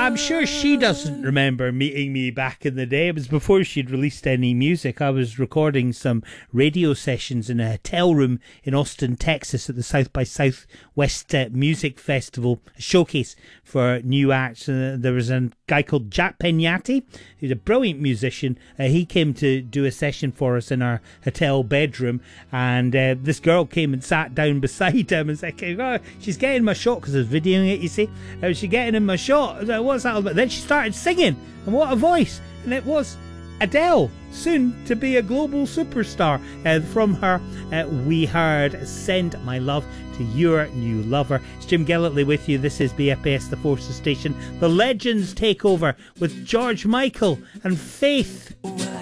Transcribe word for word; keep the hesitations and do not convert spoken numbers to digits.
I'm sure she doesn't remember meeting me back in the day. It was before she'd released any music. I was recording some radio sessions in a hotel room in Austin, Texas at the South by Southwest uh, Music Festival, a showcase for new acts. Uh, there was a guy called Jack Peñati, who's a brilliant musician. Uh, he came to do a session for us in our hotel bedroom, and uh, this girl came and sat down beside him and said, oh, she's getting my shot, because I was videoing it, you see. Uh, she's getting in my shot. I was like, what's that all about? Then she started singing, and what a voice. And it was Adele, soon to be a global superstar. Uh, from her, uh, we heard Send My Love to Your New Lover. It's Jim Gillitley with you. This is B F S, the Forces Station. The Legends take over with George Michael and Faith. Well, I